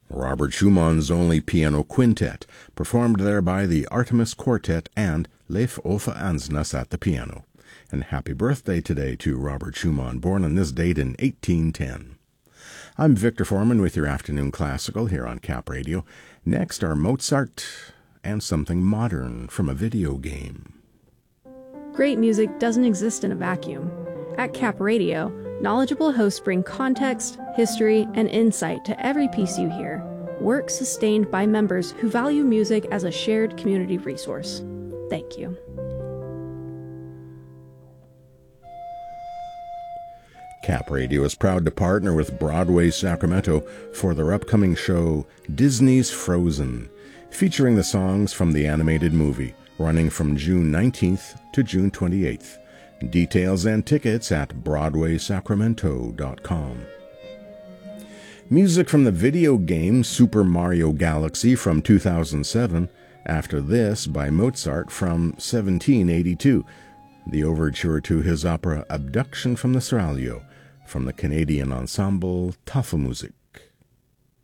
Robert Schumann's only piano quintet, performed there by the Artemis Quartet and Leif Ove Andsnes at the piano. And happy birthday today to Robert Schumann, born on this date in 1810. I'm Victor Foreman with your Afternoon Classical here on Cap Radio. Next are Mozart and something modern from a video game. Great music doesn't exist in a vacuum. At Cap Radio, knowledgeable hosts bring context, history, and insight to every piece you hear. Work sustained by members who value music as a shared community resource. Thank you. Cap Radio is proud to partner with Broadway Sacramento for their upcoming show, Disney's Frozen, featuring the songs from the animated movie, running from June 19th to June 28th. Details and tickets at BroadwaySacramento.com. Music from the video game Super Mario Galaxy from 2007. After this, by Mozart from 1782. The overture to his opera Abduction from the Seraglio, from the Canadian ensemble Tafelmusik.